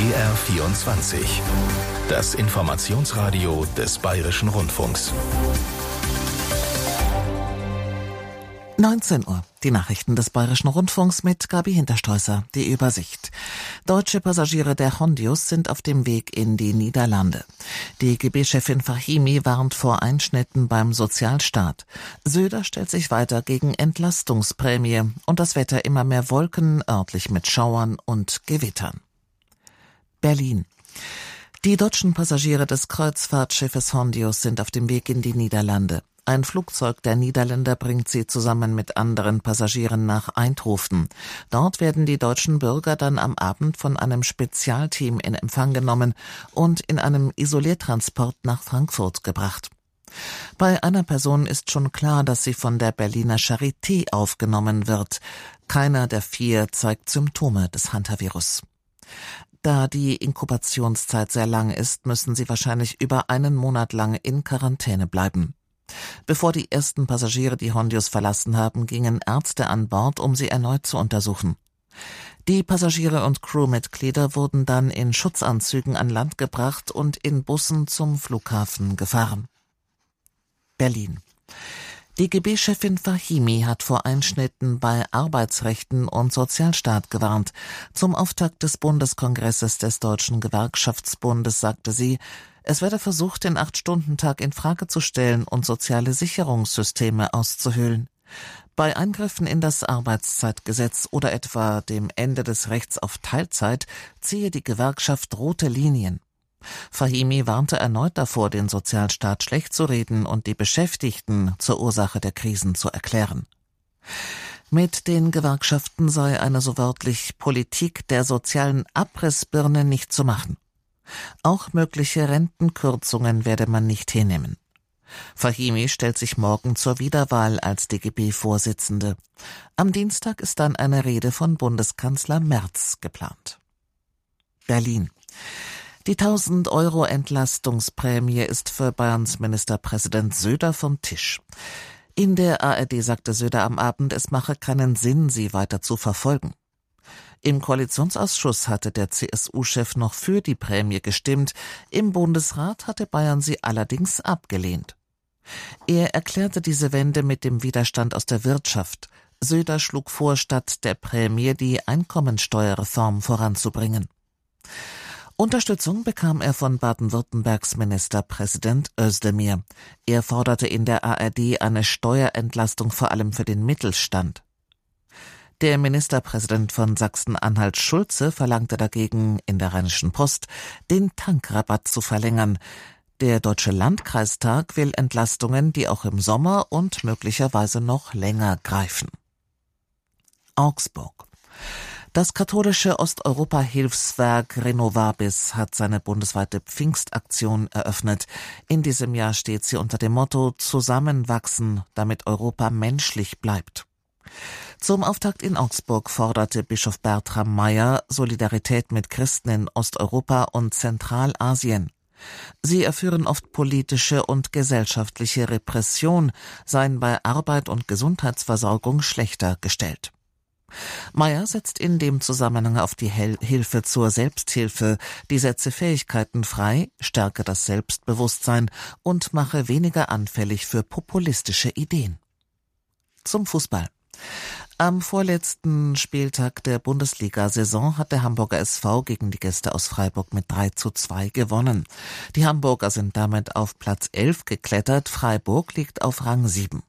BR24. Das Informationsradio des Bayerischen Rundfunks. 19 Uhr. Die Nachrichten des Bayerischen Rundfunks mit Gabi Hinterstoisser. Die Übersicht. Deutsche Passagiere der Hondius sind auf dem Weg in die Niederlande. DGB-Chefin Fahimi warnt vor Einschnitten beim Sozialstaat. Söder stellt sich weiter gegen Entlastungsprämie und das Wetter immer mehr Wolken, örtlich mit Schauern und Gewittern. Berlin. Die deutschen Passagiere des Kreuzfahrtschiffes Hondius sind auf dem Weg in die Niederlande. Ein Flugzeug der Niederländer bringt sie zusammen mit anderen Passagieren nach Eindhoven. Dort werden die deutschen Bürger dann am Abend von einem Spezialteam in Empfang genommen und in einem Isoliertransport nach Frankfurt gebracht. Bei einer Person ist schon klar, dass sie von der Berliner Charité aufgenommen wird. Keiner der 4 zeigt Symptome des Hantavirus. Da die Inkubationszeit sehr lang ist, müssen sie wahrscheinlich über einen Monat lang in Quarantäne bleiben. Bevor die ersten Passagiere die Hondius verlassen haben, gingen Ärzte an Bord, um sie erneut zu untersuchen. Die Passagiere und Crewmitglieder wurden dann in Schutzanzügen an Land gebracht und in Bussen zum Flughafen gefahren. Berlin. DGB-Chefin Fahimi hat vor Einschnitten bei Arbeitsrechten und Sozialstaat gewarnt. Zum Auftakt des Bundeskongresses des Deutschen Gewerkschaftsbundes sagte sie, es werde versucht, den 8-Stunden-Tag in Frage zu stellen und soziale Sicherungssysteme auszuhöhlen. Bei Eingriffen in das Arbeitszeitgesetz oder etwa dem Ende des Rechts auf Teilzeit ziehe die Gewerkschaft rote Linien. Fahimi warnte erneut davor, den Sozialstaat schlecht zu reden und die Beschäftigten zur Ursache der Krisen zu erklären. Mit den Gewerkschaften sei eine so wörtlich Politik der sozialen Abrissbirne nicht zu machen. Auch mögliche Rentenkürzungen werde man nicht hinnehmen. Fahimi stellt sich morgen zur Wiederwahl als DGB-Vorsitzende. Am Dienstag ist dann eine Rede von Bundeskanzler Merz geplant. Berlin. Die 1.000 € Entlastungsprämie ist für Bayerns Ministerpräsident Söder vom Tisch. In der ARD sagte Söder am Abend, es mache keinen Sinn, sie weiter zu verfolgen. Im Koalitionsausschuss hatte der CSU-Chef noch für die Prämie gestimmt, im Bundesrat hatte Bayern sie allerdings abgelehnt. Er erklärte diese Wende mit dem Widerstand aus der Wirtschaft. Söder schlug vor, statt der Prämie die Einkommensteuerreform voranzubringen. Unterstützung bekam er von Baden-Württembergs Ministerpräsident Özdemir. Er forderte in der ARD eine Steuerentlastung vor allem für den Mittelstand. Der Ministerpräsident von Sachsen-Anhalt Schulze verlangte dagegen in der Rheinischen Post, den Tankrabatt zu verlängern. Der Deutsche Landkreistag will Entlastungen, die auch im Sommer und möglicherweise noch länger greifen. Augsburg. Das katholische Osteuropa-Hilfswerk Renovabis hat seine bundesweite Pfingstaktion eröffnet. In diesem Jahr steht sie unter dem Motto Zusammenwachsen, damit Europa menschlich bleibt. Zum Auftakt in Augsburg forderte Bischof Bertram Meyer Solidarität mit Christen in Osteuropa und Zentralasien. Sie erführen oft politische und gesellschaftliche Repression, seien bei Arbeit und Gesundheitsversorgung schlechter gestellt. Meyer setzt in dem Zusammenhang auf die Hilfe zur Selbsthilfe, die setze Fähigkeiten frei, stärke das Selbstbewusstsein und mache weniger anfällig für populistische Ideen. Zum Fußball. Am vorletzten Spieltag der Bundesliga-Saison hat der Hamburger SV gegen die Gäste aus Freiburg mit 3:2 gewonnen. Die Hamburger sind damit auf Platz 11 geklettert, Freiburg liegt auf Rang 7.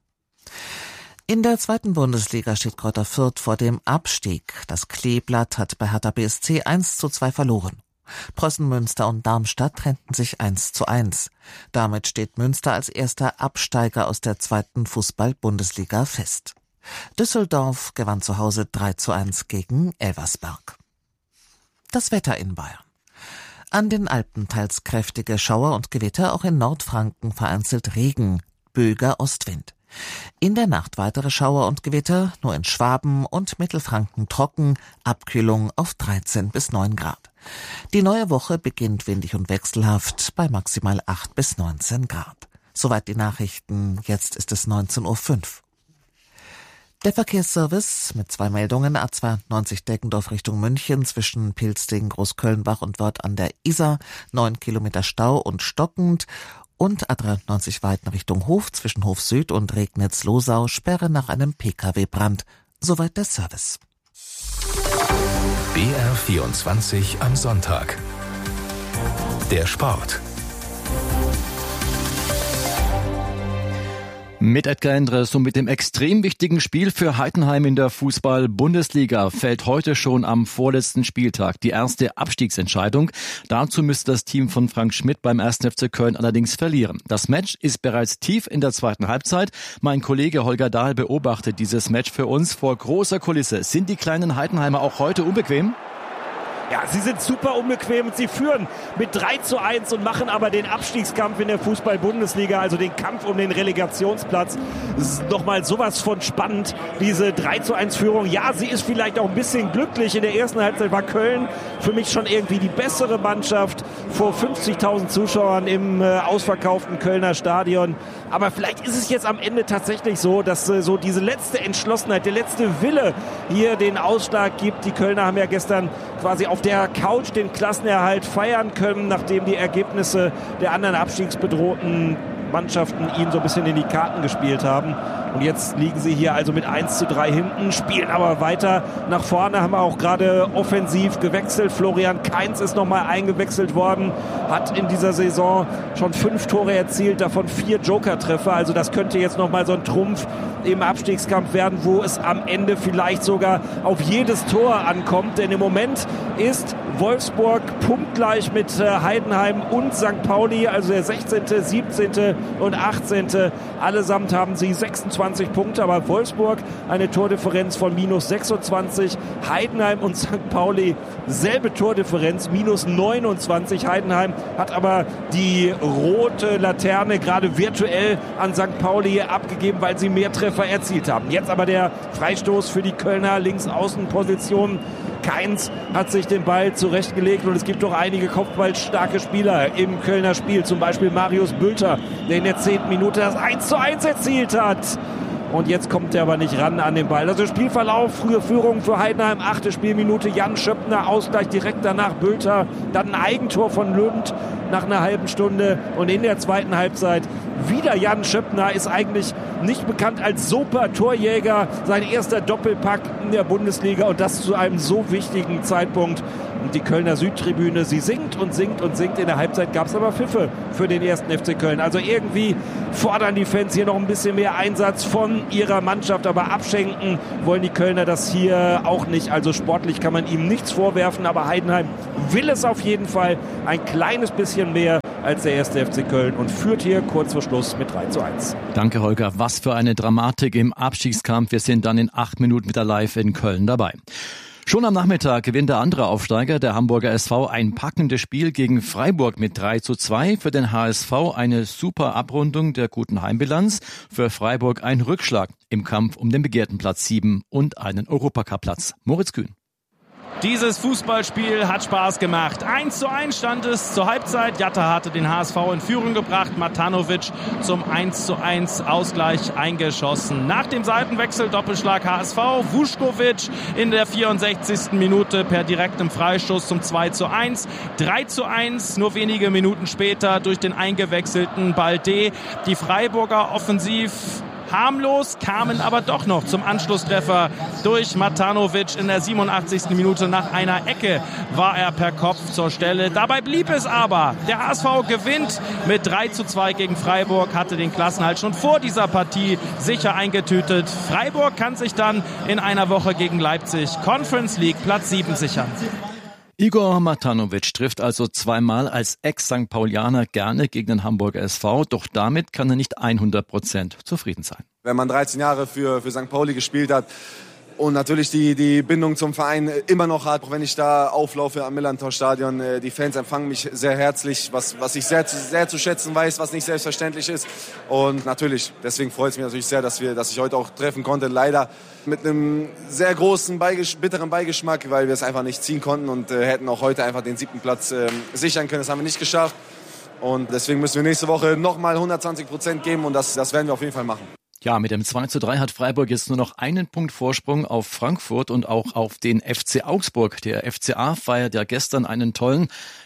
In der 2. Bundesliga steht Greuther Fürth vor dem Abstieg. Das Kleeblatt hat bei Hertha BSC 1:2 verloren. Preußen Münster und Darmstadt trennten sich 1:1. Damit steht Münster als erster Absteiger aus der 2. Fußball-Bundesliga fest. Düsseldorf gewann zu Hause 3:1 gegen Elversberg. Das Wetter in Bayern. An den Alpen teils kräftige Schauer und Gewitter, auch in Nordfranken vereinzelt Regen, böiger Ostwind. In der Nacht weitere Schauer und Gewitter, nur in Schwaben und Mittelfranken trocken, Abkühlung auf 13 bis 9 Grad. Die neue Woche beginnt windig und wechselhaft bei maximal 8 bis 19 Grad. Soweit die Nachrichten, jetzt ist es 19:05 Uhr. Der Verkehrsservice mit 2 Meldungen: A92 Deggendorf Richtung München zwischen Pilzding, Großkölnbach und Wörth an der Isar, 9 Kilometer Stau und stockend. Und A93 Weiden Richtung Hof zwischen Hof Süd und Regnitz-Losau, Sperre nach einem Pkw-Brand. Soweit der Service. BR24 am Sonntag. Der Sport. Mit Edgar Endres und mit dem extrem wichtigen Spiel für Heidenheim in der Fußball-Bundesliga fällt heute schon am vorletzten Spieltag die erste Abstiegsentscheidung. Dazu müsste das Team von Frank Schmidt beim 1. FC Köln allerdings verlieren. Das Match ist bereits tief in der zweiten Halbzeit. Mein Kollege Holger Dahl beobachtet dieses Match für uns vor großer Kulisse. Sind die kleinen Heidenheimer auch heute unbequem? Ja, sie sind super unbequem und sie führen mit 3:1 und machen aber den Abstiegskampf in der Fußball-Bundesliga, also den Kampf um den Relegationsplatz. Das ist nochmal sowas von spannend, diese 3:1-Führung. Ja, sie ist vielleicht auch ein bisschen glücklich. In der ersten Halbzeit war Köln für mich schon irgendwie die bessere Mannschaft vor 50.000 Zuschauern im ausverkauften Kölner Stadion. Aber vielleicht ist es jetzt am Ende tatsächlich so, dass so diese letzte Entschlossenheit, der letzte Wille hier den Ausschlag gibt. Die Kölner haben ja gestern quasi auf der Couch den Klassenerhalt feiern können, nachdem die Ergebnisse der anderen abstiegsbedrohten Mannschaften ihnen so ein bisschen in die Karten gespielt haben. Und jetzt liegen sie hier also mit 1:3 hinten, spielen aber weiter nach vorne, haben auch gerade offensiv gewechselt. Florian Kainz ist nochmal eingewechselt worden, hat in dieser Saison schon 5 Tore erzielt, davon 4 Joker-Treffer. Also das könnte jetzt nochmal so ein Trumpf im Abstiegskampf werden, wo es am Ende vielleicht sogar auf jedes Tor ankommt. Denn im Moment ist Wolfsburg punktgleich mit Heidenheim und St. Pauli, also der 16., 17. und 18. Allesamt haben sie 26 Punkte, aber Wolfsburg eine Tordifferenz von -26. Heidenheim und St. Pauli selbe Tordifferenz, -29. Heidenheim hat aber die rote Laterne gerade virtuell an St. Pauli abgegeben, weil sie mehr Treffer erzielt haben. Jetzt aber der Freistoß für die Kölner Linksaußenposition. Kainz hat sich den Ball zurechtgelegt und es gibt doch einige kopfballstarke Spieler im Kölner Spiel. Zum Beispiel Marius Bülter, der in der 10. Minute das 1:1 erzielt hat. Und jetzt kommt er aber nicht ran an den Ball. Also Spielverlauf, frühe Führung für Heidenheim, 8. Spielminute, Jan Schöppner, Ausgleich direkt danach Bülter, dann ein Eigentor von Lund nach einer halben Stunde und in der zweiten Halbzeit wieder Jan Schöppner, ist eigentlich nicht bekannt als super Torjäger, sein erster Doppelpack in der Bundesliga und das zu einem so wichtigen Zeitpunkt. Und die Kölner Südtribüne, sie singt und singt und singt. In der Halbzeit gab es aber Pfiffe für den 1. FC Köln. Also irgendwie fordern die Fans hier noch ein bisschen mehr Einsatz von ihrer Mannschaft, aber abschenken wollen die Kölner das hier auch nicht. Also sportlich kann man ihm nichts vorwerfen, aber Heidenheim will es auf jeden Fall ein kleines bisschen mehr als der 1. FC Köln und führt hier kurz vor Schluss mit 3:1. Danke, Holger. Was für eine Dramatik im Abstiegskampf. Wir sind dann in 8 Minuten wieder live in Köln dabei. Schon am Nachmittag gewinnt der andere Aufsteiger, der Hamburger SV, ein packendes Spiel gegen Freiburg mit 3:2. Für den HSV eine super Abrundung der guten Heimbilanz. Für Freiburg ein Rückschlag im Kampf um den begehrten Platz 7 und einen Europacup-Platz. Moritz Kühn. Dieses Fußballspiel hat Spaß gemacht. 1:1 stand es zur Halbzeit. Jatta hatte den HSV in Führung gebracht. Matanovic zum 1:1 Ausgleich eingeschossen. Nach dem Seitenwechsel Doppelschlag HSV. Vuskovic in der 64. Minute per direktem Freistoß zum 2:1. 3:1 nur wenige Minuten später durch den eingewechselten Balde. Die Freiburger offensiv harmlos, kamen aber doch noch zum Anschlusstreffer durch Matanovic in der 87. Minute. Nach einer Ecke war er per Kopf zur Stelle. Dabei blieb es aber. Der HSV gewinnt mit 3:2 gegen Freiburg, hatte den Klassenerhalt schon vor dieser Partie sicher eingetütet. Freiburg kann sich dann in einer Woche gegen Leipzig Conference League Platz 7 sichern. Igor Matanovic trifft also zweimal als Ex-St. Paulianer gerne gegen den Hamburger SV, doch damit kann er nicht 100% zufrieden sein. Wenn man 13 Jahre für St. Pauli gespielt hat und natürlich die Bindung zum Verein immer noch hat, auch wenn ich da auflaufe am Millantor-Stadion, die Fans empfangen mich sehr herzlich, was ich sehr zu schätzen weiß, was nicht selbstverständlich ist. Und natürlich, deswegen freut es mich natürlich sehr, dass ich heute auch treffen konnte. Leider mit einem sehr großen bitteren Beigeschmack, weil wir es einfach nicht ziehen konnten und hätten auch heute einfach den 7. Platz sichern können. Das haben wir nicht geschafft. Und deswegen müssen wir nächste Woche nochmal 120% geben und das werden wir auf jeden Fall machen. Ja, mit dem 2:3 hat Freiburg jetzt nur noch einen Punkt Vorsprung auf Frankfurt und auch auf den FC Augsburg. Der FCA feiert ja gestern einen tollen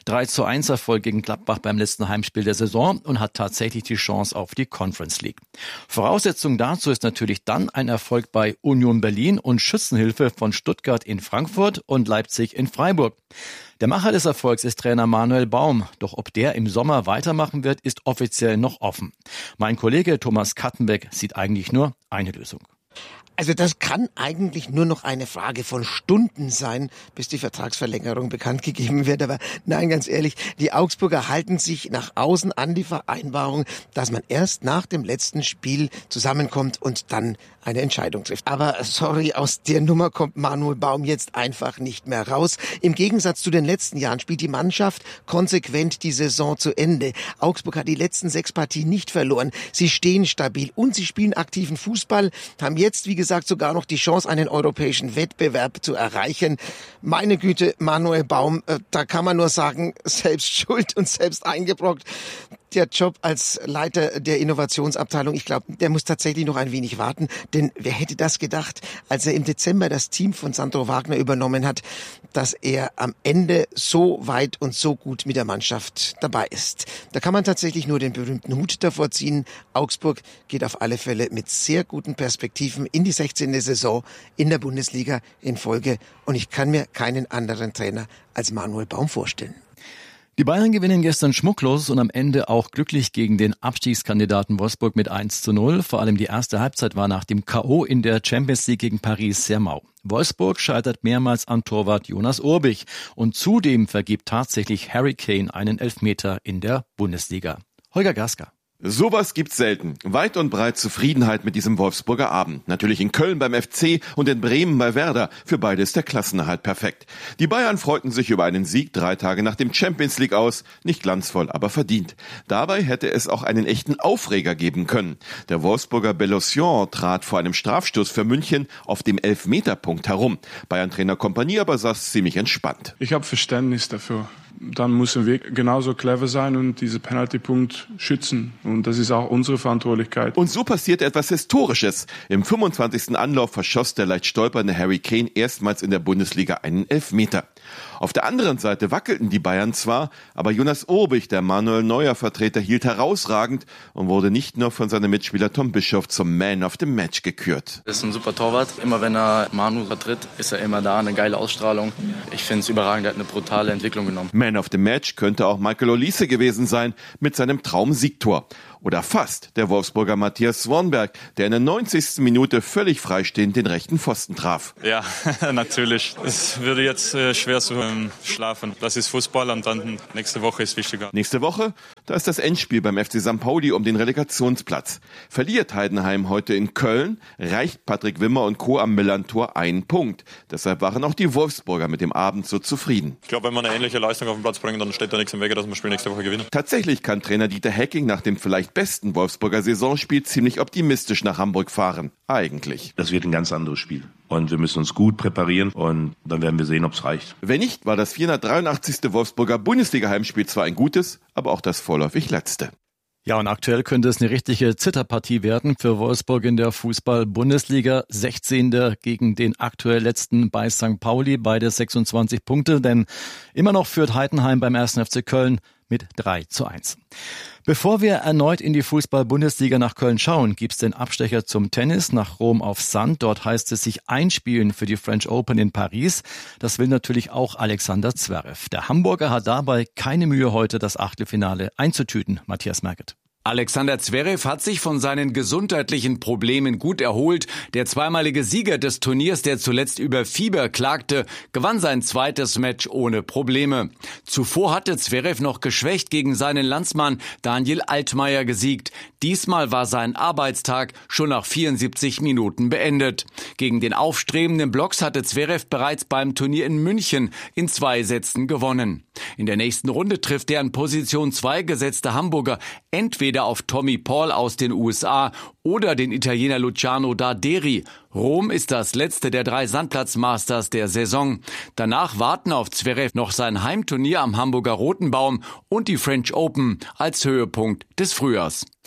3:1 Erfolg gegen Gladbach beim letzten Heimspiel der Saison und hat tatsächlich die Chance auf die Conference League. Voraussetzung dazu ist natürlich dann ein Erfolg bei Union Berlin und Schützenhilfe von Stuttgart in Frankfurt und Leipzig in Freiburg. Der Macher des Erfolgs ist Trainer Manuel Baum. Doch ob der im Sommer weitermachen wird, ist offiziell noch offen. Mein Kollege Thomas Kattenbeck sieht eigentlich nur eine Lösung. Also das kann eigentlich nur noch eine Frage von Stunden sein, bis die Vertragsverlängerung bekannt gegeben wird. Aber nein, ganz ehrlich, die Augsburger halten sich nach außen an die Vereinbarung, dass man erst nach dem letzten Spiel zusammenkommt und dann eine Entscheidung trifft. Aber sorry, aus der Nummer kommt Manuel Baum jetzt einfach nicht mehr raus. Im Gegensatz zu den letzten Jahren spielt die Mannschaft konsequent die Saison zu Ende. Augsburg hat die letzten 6 Partien nicht verloren. Sie stehen stabil und sie spielen aktiven Fußball, haben jetzt, wie gesagt, sogar noch die Chance, einen europäischen Wettbewerb zu erreichen. Meine Güte, Manuel Baum, da kann man nur sagen, selbst schuld und selbst eingebrockt. Der Job als Leiter der Innovationsabteilung, ich glaube, der muss tatsächlich noch ein wenig warten. Denn wer hätte das gedacht, als er im Dezember das Team von Sandro Wagner übernommen hat, dass er am Ende so weit und so gut mit der Mannschaft dabei ist. Da kann man tatsächlich nur den berühmten Hut davor ziehen. Augsburg geht auf alle Fälle mit sehr guten Perspektiven in die 16. Saison in der Bundesliga in Folge. Und ich kann mir keinen anderen Trainer als Manuel Baum vorstellen. Die Bayern gewinnen gestern schmucklos und am Ende auch glücklich gegen den Abstiegskandidaten Wolfsburg mit 1:0. Vor allem die erste Halbzeit war nach dem K.O. in der Champions League gegen Paris sehr mau. Wolfsburg scheitert mehrmals an Torwart Jonas Urbich und zudem vergibt tatsächlich Harry Kane einen Elfmeter in der Bundesliga. Holger Gaska. Sowas gibt's selten. Weit und breit Zufriedenheit mit diesem Wolfsburger Abend. Natürlich in Köln beim FC und in Bremen bei Werder. Für beide ist der Klassenerhalt perfekt. Die Bayern freuten sich über einen Sieg 3 Tage nach dem Champions League aus. Nicht glanzvoll, aber verdient. Dabei hätte es auch einen echten Aufreger geben können. Der Wolfsburger Bellosion trat vor einem Strafstoß für München auf dem Elfmeterpunkt herum. Bayern-Trainer Kompanie aber saß ziemlich entspannt. Ich habe Verständnis dafür. Dann müssen wir genauso clever sein und diesen Penaltypunkt schützen. Und das ist auch unsere Verantwortlichkeit. Und so passierte etwas Historisches. Im 25. Anlauf verschoss der leicht stolpernde Harry Kane erstmals in der Bundesliga einen Elfmeter. Auf der anderen Seite wackelten die Bayern zwar, aber Jonas Urbich, der Manuel Neuer-Vertreter, hielt herausragend und wurde nicht nur von seinem Mitspieler Tom Bischoff zum Man of the Match gekürt. Er ist ein super Torwart. Immer wenn er Manu vertritt, ist er immer da, eine geile Ausstrahlung. Ich finde es überragend, er hat eine brutale Entwicklung genommen. Man of the Match könnte auch Michael Olise gewesen sein mit seinem Traum-Siegtor. Oder fast der Wolfsburger Matthias Swanberg, der in der 90. Minute völlig freistehend den rechten Pfosten traf. Ja, natürlich. Es würde jetzt schwer zu schlafen. Das ist Fußball und dann nächste Woche ist wichtiger. Nächste Woche, da ist das Endspiel beim FC St. Pauli um den Relegationsplatz. Verliert Heidenheim heute in Köln, reicht Patrick Wimmer und Co. am Millantor einen Punkt. Deshalb waren auch die Wolfsburger mit dem Abend so zufrieden. Ich glaube, wenn wir eine ähnliche Leistung auf den Platz bringen, dann steht da nichts im Wege, dass wir das Spiel nächste Woche gewinnen. Tatsächlich kann Trainer Dieter Hecking nach dem vielleicht besten Wolfsburger Saisonspiel ziemlich optimistisch nach Hamburg fahren. Eigentlich. Das wird ein ganz anderes Spiel. Und wir müssen uns gut präparieren und dann werden wir sehen, ob es reicht. Wenn nicht, war das 483. Wolfsburger Bundesliga-Heimspiel zwar ein gutes, aber auch das vorläufig letzte. Ja, und aktuell könnte es eine richtige Zitterpartie werden für Wolfsburg in der Fußball-Bundesliga. 16. gegen den aktuell letzten bei St. Pauli, beide 26 Punkte, denn immer noch führt Heidenheim beim 1. FC Köln mit 3:1. Bevor wir erneut in die Fußball-Bundesliga nach Köln schauen, gibt's den Abstecher zum Tennis nach Rom auf Sand. Dort heißt es sich einspielen für die French Open in Paris. Das will natürlich auch Alexander Zverev. Der Hamburger hat dabei keine Mühe, heute das Achtelfinale einzutüten. Matthias Merget. Alexander Zverev hat sich von seinen gesundheitlichen Problemen gut erholt. Der zweimalige Sieger des Turniers, der zuletzt über Fieber klagte, gewann sein zweites Match ohne Probleme. Zuvor hatte Zverev noch geschwächt gegen seinen Landsmann Daniel Altmaier gesiegt. Diesmal war sein Arbeitstag schon nach 74 Minuten beendet. Gegen den aufstrebenden Blocks hatte Zverev bereits beim Turnier in München in 2 Sätzen gewonnen. In der nächsten Runde trifft der an Position 2 gesetzte Hamburger entweder auf Tommy Paul aus den USA oder den Italiener Luciano Darderi. Rom ist das letzte der 3 Sandplatz-Masters der Saison. Danach warten auf Zverev noch sein Heimturnier am Hamburger Rotenbaum und die French Open als Höhepunkt des Frühjahrs.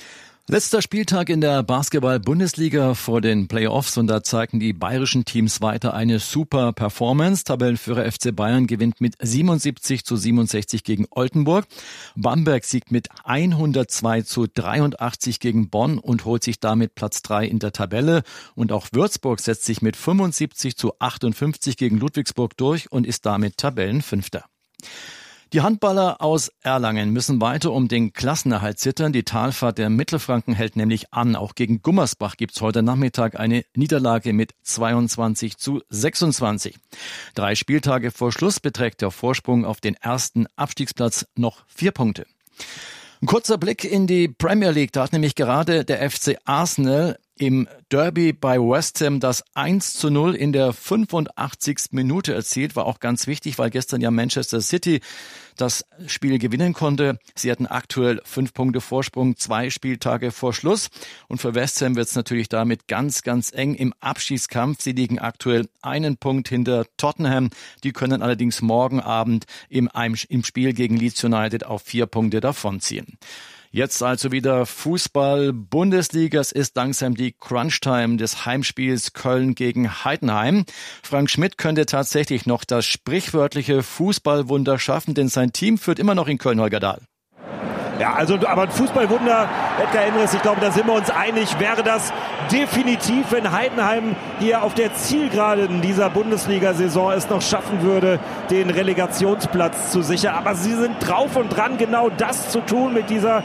Letzter Spieltag in der Basketball-Bundesliga vor den Playoffs und da zeigen die bayerischen Teams weiter eine super Performance. Tabellenführer FC Bayern gewinnt mit 77-67 gegen Oldenburg. Bamberg siegt mit 102-83 gegen Bonn und holt sich damit Platz 3 in der Tabelle. Und auch Würzburg setzt sich mit 75-58 gegen Ludwigsburg durch und ist damit Tabellenfünfter. Die Handballer aus Erlangen müssen weiter um den Klassenerhalt zittern. Die Talfahrt der Mittelfranken hält nämlich an. Auch gegen Gummersbach gibt's heute Nachmittag eine Niederlage mit 22-26. 3 Spieltage vor Schluss beträgt der Vorsprung auf den ersten Abstiegsplatz noch 4 Punkte. Ein kurzer Blick in die Premier League. Da hat nämlich gerade der FC Arsenal im Derby bei West Ham das 1:0 in der 85. Minute erzielt. War auch ganz wichtig, weil gestern ja Manchester City das Spiel gewinnen konnte. Sie hatten aktuell 5 Punkte Vorsprung, 2 Spieltage vor Schluss. Und für West Ham wird es natürlich damit ganz, ganz eng im Abstiegskampf. Sie liegen aktuell 1 Punkt hinter Tottenham. Die können allerdings morgen Abend im Spiel gegen Leeds United auf 4 Punkte davonziehen. Jetzt also wieder Fußball-Bundesliga. Es ist langsam die Crunch-Time des Heimspiels Köln gegen Heidenheim. Frank Schmidt könnte tatsächlich noch das sprichwörtliche Fußballwunder schaffen, denn sein Team führt immer noch in Köln, Holger Dahl. Ja, aber ein Fußballwunder, Edgar Endres, ich glaube, da sind wir uns einig, wäre das definitiv, wenn Heidenheim hier auf der Zielgeraden dieser Bundesliga-Saison es noch schaffen würde, den Relegationsplatz zu sichern. Aber sie sind drauf und dran, genau das zu tun mit dieser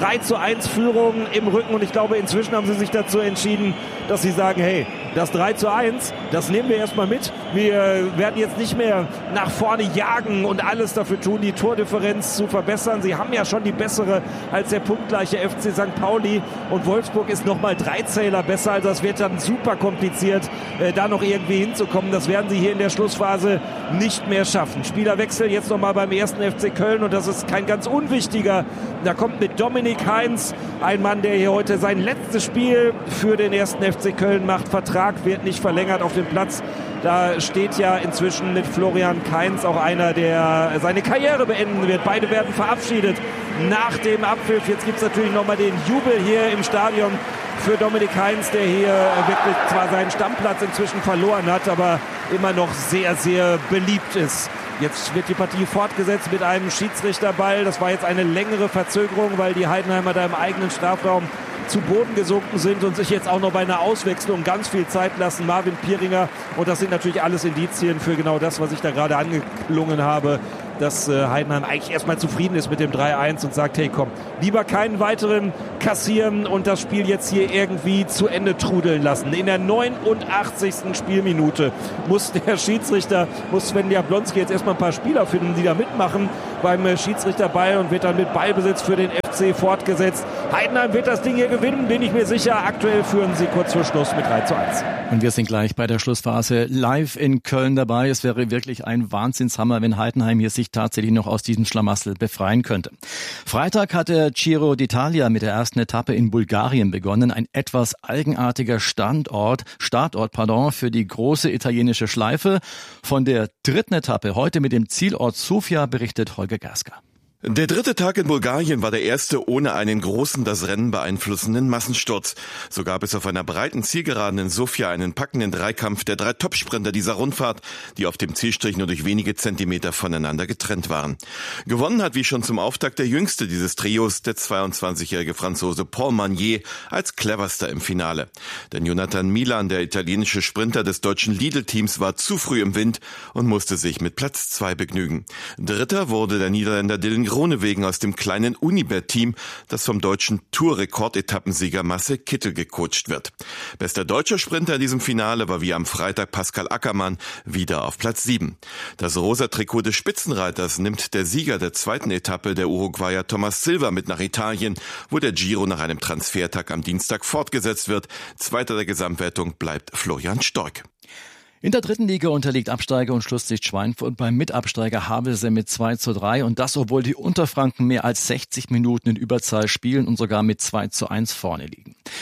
3:1-Führung im Rücken. Und ich glaube, inzwischen haben sie sich dazu entschieden, dass sie sagen, hey, das 3:1, das nehmen wir erstmal mit. Wir werden jetzt nicht mehr nach vorne jagen und alles dafür tun, die Tordifferenz zu verbessern. Sie haben ja schon die bessere als der punktgleiche FC St. Pauli und Wolfsburg ist nochmal 3 Zähler besser. Also das wird dann super kompliziert, da noch irgendwie hinzukommen. Das werden sie hier in der Schlussphase nicht mehr schaffen. Spielerwechsel jetzt nochmal beim 1. FC Köln und das ist kein ganz unwichtiger. Da kommt mit Dominik Heinz ein Mann, der hier heute sein letztes Spiel für den 1. FC Köln macht. Vertrag wird nicht verlängert auf dem Platz. Da steht ja inzwischen mit Florian Kainz auch einer, der seine Karriere beenden wird. Beide werden verabschiedet nach dem Abpfiff. Jetzt gibt es natürlich nochmal den Jubel hier im Stadion für Dominik Heinz, der hier wirklich zwar seinen Stammplatz inzwischen verloren hat, aber immer noch sehr, sehr beliebt ist. Jetzt wird die Partie fortgesetzt mit einem Schiedsrichterball. Das war jetzt eine längere Verzögerung, weil die Heidenheimer da im eigenen Strafraum zu Boden gesunken sind und sich jetzt auch noch bei einer Auswechslung ganz viel Zeit lassen. Marvin Pieringer. Und das sind natürlich alles Indizien für genau das, was ich da gerade angeklungen habe, dass Heidenheim eigentlich erstmal zufrieden ist mit dem 3:1 und sagt, hey komm, lieber keinen weiteren kassieren und das Spiel jetzt hier irgendwie zu Ende trudeln lassen. In der 89. Spielminute muss der Schiedsrichter, Sven Jablonski jetzt erstmal ein paar Spieler finden, die da mitmachen beim Schiedsrichterball und wird dann mit Ballbesitz für den FC fortgesetzt. Heidenheim wird das Ding hier gewinnen, bin ich mir sicher. Aktuell führen sie kurz vor Schluss mit 3:1. Und wir sind gleich bei der Schlussphase live in Köln dabei. Es wäre wirklich ein Wahnsinnshammer, wenn Heidenheim hier sich tatsächlich noch aus diesem Schlamassel befreien könnte. Freitag hat der Giro d'Italia mit der ersten Etappe in Bulgarien begonnen. Ein etwas eigenartiger Startort für die große italienische Schleife. Von der dritten Etappe heute mit dem Zielort Sofia berichtet Holger Gerska. Der dritte Tag in Bulgarien war der erste ohne einen großen, das Rennen beeinflussenden Massensturz. So gab es auf einer breiten Zielgeraden in Sofia einen packenden Dreikampf der 3 Topsprinter dieser Rundfahrt, die auf dem Zielstrich nur durch wenige Zentimeter voneinander getrennt waren. Gewonnen hat wie schon zum Auftakt der jüngste dieses Trios, der 22-jährige Franzose Paul Magnier, als cleverster im Finale. Denn Jonathan Milan, der italienische Sprinter des deutschen Lidl-Teams, war zu früh im Wind und musste sich mit Platz 2 begnügen. Dritter wurde der Niederländer Dylan Groenewegen aus dem kleinen Unibet-Team, das vom deutschen Tour-Rekordetappensieger Marcel Kittel gecoacht wird. Bester deutscher Sprinter in diesem Finale war wie am Freitag Pascal Ackermann, wieder auf Platz 7. Das rosa Trikot des Spitzenreiters nimmt der Sieger der zweiten Etappe, der Uruguayer Thomas Silva, mit nach Italien, wo der Giro nach einem Transfertag am Dienstag fortgesetzt wird. Zweiter der Gesamtwertung bleibt Florian Stork. In der dritten Liga unterliegt Absteiger und Schlusslicht Schweinfurt beim Mitabsteiger Havelse mit 2:3 und das, obwohl die Unterfranken mehr als 60 Minuten in Überzahl spielen und sogar mit 2:1 vorne liegen.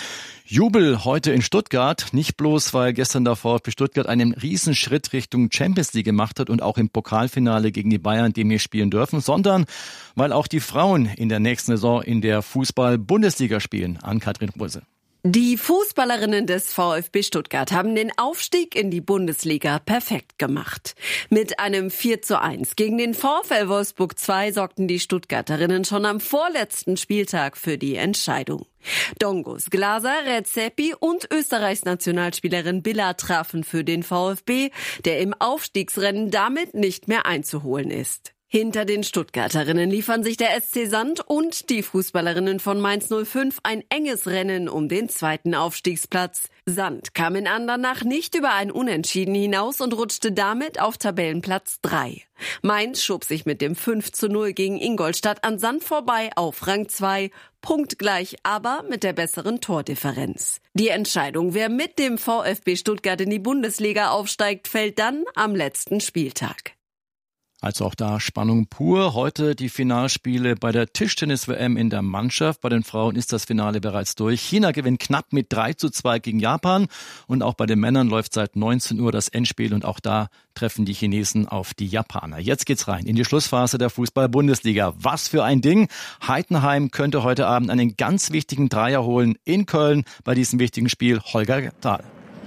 Jubel heute in Stuttgart, nicht bloß, weil gestern der VfB Stuttgart einen Riesenschritt Richtung Champions League gemacht hat und auch im Pokalfinale gegen die Bayern demnächst spielen dürfen, sondern weil auch die Frauen in der nächsten Saison in der Fußball-Bundesliga spielen. Ann-Kathrin Rose. Die Fußballerinnen des VfB Stuttgart haben den Aufstieg in die Bundesliga perfekt gemacht. Mit einem 4:1 gegen den VfL Wolfsburg 2 sorgten die Stuttgarterinnen schon am vorletzten Spieltag für die Entscheidung. Dongos, Glaser, Redzepi und Österreichs Nationalspielerin Billa trafen für den VfB, der im Aufstiegsrennen damit nicht mehr einzuholen ist. Hinter den Stuttgarterinnen liefern sich der SC Sand und die Fußballerinnen von Mainz 05 ein enges Rennen um den zweiten Aufstiegsplatz. Sand kam in Andernach nicht über ein Unentschieden hinaus und rutschte damit auf Tabellenplatz 3. Mainz schob sich mit dem 5:0 gegen Ingolstadt an Sand vorbei auf Rang 2, punktgleich, aber mit der besseren Tordifferenz. Die Entscheidung, wer mit dem VfB Stuttgart in die Bundesliga aufsteigt, fällt dann am letzten Spieltag. Also auch da Spannung pur. Heute die Finalspiele bei der Tischtennis-WM in der Mannschaft. Bei den Frauen ist das Finale bereits durch. China gewinnt knapp mit 3:2 gegen Japan. Und auch bei den Männern läuft seit 19 Uhr das Endspiel. Und auch da treffen die Chinesen auf die Japaner. Jetzt geht's rein in die Schlussphase der Fußball-Bundesliga. Was für ein Ding. Heidenheim könnte heute Abend einen ganz wichtigen Dreier holen in Köln bei diesem wichtigen Spiel. Holger Dahl.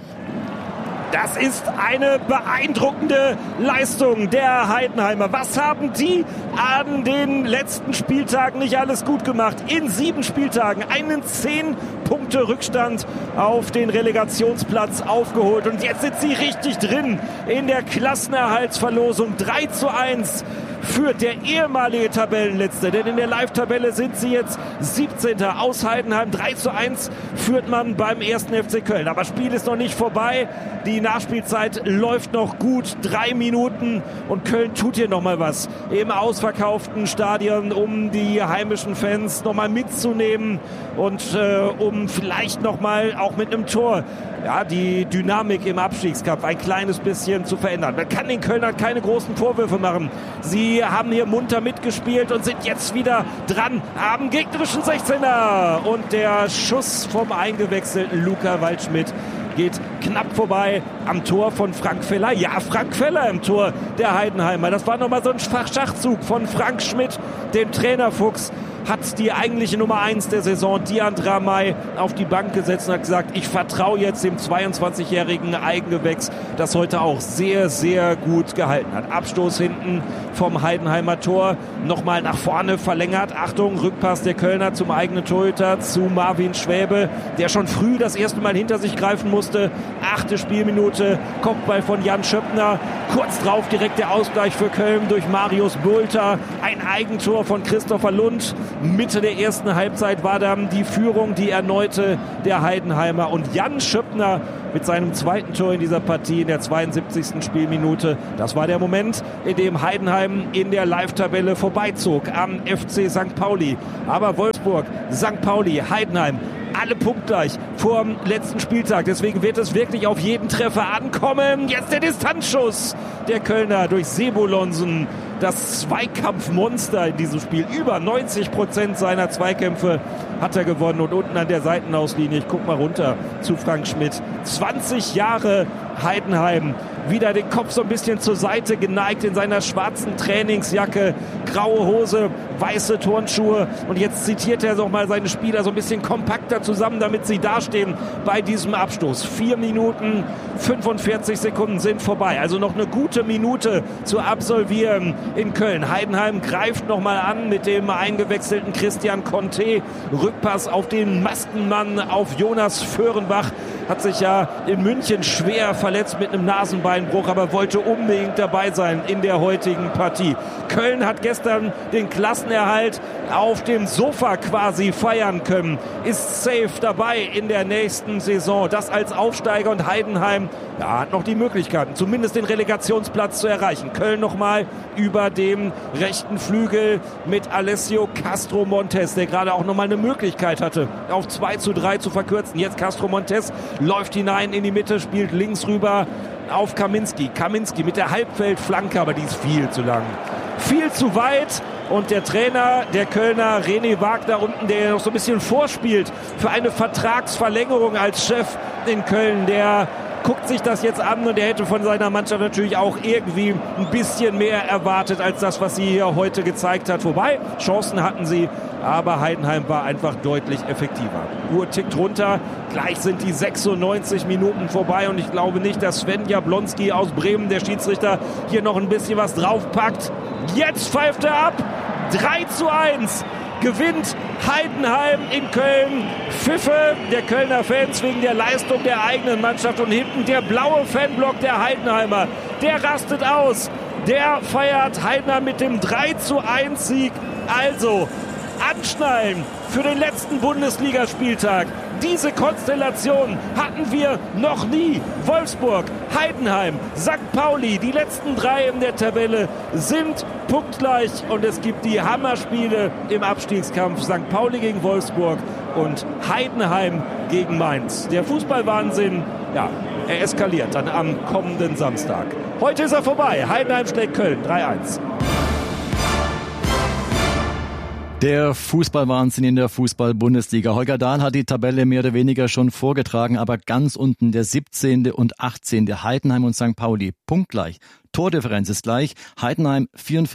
Das ist eine beeindruckende Leistung der Heidenheimer. Was haben die an den letzten Spieltagen nicht alles gut gemacht? In 7 Spieltagen einen 10-Punkte-Rückstand auf den Relegationsplatz aufgeholt. Und jetzt sind sie richtig drin in der Klassenerhaltsverlosung. 3:1 führt der ehemalige Tabellenletzte, denn in der Live-Tabelle sind sie jetzt 17. aus Heidenheim. 3:1 führt man beim 1. FC Köln. Aber das Spiel ist noch nicht vorbei. Die Nachspielzeit läuft noch gut. 3 Minuten und Köln tut hier nochmal was im ausverkauften Stadion, um die heimischen Fans nochmal mitzunehmen und um vielleicht nochmal auch mit einem Tor die Dynamik im Abstiegskampf ein kleines bisschen zu verändern. Man kann den Kölnern keine großen Vorwürfe machen. Sie haben hier munter mitgespielt und sind jetzt wieder dran am gegnerischen 16er. Und der Schuss vom eingewechselten Luca Waldschmidt geht knapp vorbei am Tor von Frank Feller. Ja, Frank Feller im Tor der Heidenheimer. Das war nochmal so ein Schachzug von Frank Schmidt, dem Trainerfuchs. Hat die eigentliche Nummer 1 der Saison, Diandra May, auf die Bank gesetzt und hat gesagt, ich vertraue jetzt dem 22-jährigen Eigengewächs, das heute auch sehr, sehr gut gehalten hat. Abstoß hinten vom Heidenheimer Tor, nochmal nach vorne verlängert. Achtung, Rückpass der Kölner zum eigenen Torhüter, zu Marvin Schwäbe, der schon früh das erste Mal hinter sich greifen musste. 8. Spielminute, Kopfball von Jan Schöppner. Kurz drauf direkt der Ausgleich für Köln durch Marius Bulter. Ein Eigentor von Christopher Lund. Mitte der ersten Halbzeit war dann die Führung, die erneute der Heidenheimer. Und Jan Schöppner mit seinem zweiten Tor in dieser Partie in der 72. Spielminute. Das war der Moment, in dem Heidenheim in der Live-Tabelle vorbeizog am FC St. Pauli. Aber Wolfsburg, St. Pauli, Heidenheim, alle punktgleich vor dem letzten Spieltag. Deswegen wird es wirklich auf jeden Treffer ankommen. Jetzt der Distanzschuss der Kölner durch Sebulonsen. Das Zweikampfmonster in diesem Spiel. Über 90% seiner Zweikämpfe hat er gewonnen. Und unten an der Seitenauslinie, ich guck mal runter zu Frank Schmidt. 20 Jahre Heidenheim. Wieder den Kopf so ein bisschen zur Seite geneigt in seiner schwarzen Trainingsjacke. Graue Hose, weiße Turnschuhe. Und jetzt zitiert er noch mal seine Spieler so ein bisschen kompakter zusammen, damit sie dastehen bei diesem Abstoß. 4 Minuten, 45 Sekunden sind vorbei. Also noch eine gute Minute zu absolvieren in Köln. Heidenheim greift noch mal an mit dem eingewechselten Christian Conte. Rückpass auf den Maskenmann, auf Jonas Föhrenbach. Hat sich ja in München schwer verletzt mit einem Nasenbeinbruch, aber wollte unbedingt dabei sein in der heutigen Partie. Köln hat gestern den Klassenerhalt auf dem Sofa quasi feiern können. Ist safe dabei in der nächsten Saison. Das als Aufsteiger, und Heidenheim hat noch die Möglichkeiten, zumindest den Relegationsplatz zu erreichen. Köln nochmal über dem rechten Flügel mit Alessio Castro Montes, der gerade auch nochmal eine Möglichkeit hatte, auf 2:3 zu verkürzen. Jetzt Castro Montes läuft hinein in die Mitte, spielt links rüber auf Kaminski. Kaminski mit der Halbfeldflanke, aber die ist viel zu lang. viel zu weit. Und der Trainer, der Kölner, René Wagner unten, der noch so ein bisschen vorspielt für eine Vertragsverlängerung als Chef in Köln, der guckt sich das jetzt an und er hätte von seiner Mannschaft natürlich auch irgendwie ein bisschen mehr erwartet als das, was sie hier heute gezeigt hat. Wobei, Chancen hatten sie, aber Heidenheim war einfach deutlich effektiver. Uhr tickt runter, gleich sind die 96 Minuten vorbei und ich glaube nicht, dass Sven Jablonski aus Bremen, der Schiedsrichter, hier noch ein bisschen was draufpackt. Jetzt pfeift er ab, 3:1. Gewinnt Heidenheim in Köln. Pfiffe der Kölner Fans wegen der Leistung der eigenen Mannschaft. Und hinten der blaue Fanblock der Heidenheimer. Der rastet aus. Der feiert Heidenheim mit dem 3:1 Sieg. Also anschnallen für den letzten Bundesligaspieltag. Diese Konstellation hatten wir noch nie. Wolfsburg, Heidenheim, St. Pauli, die letzten 3 in der Tabelle sind punktgleich und es gibt die Hammerspiele im Abstiegskampf. St. Pauli gegen Wolfsburg und Heidenheim gegen Mainz. Der Fußballwahnsinn, ja, er eskaliert dann am kommenden Samstag. Heute ist er vorbei. Heidenheim schlägt Köln 3:1. Der Fußballwahnsinn in der Fußball-Bundesliga. Holger Dahl hat die Tabelle mehr oder weniger schon vorgetragen, aber ganz unten der 17. und 18. Heidenheim und St. Pauli punktgleich. Tordifferenz ist gleich. Heidenheim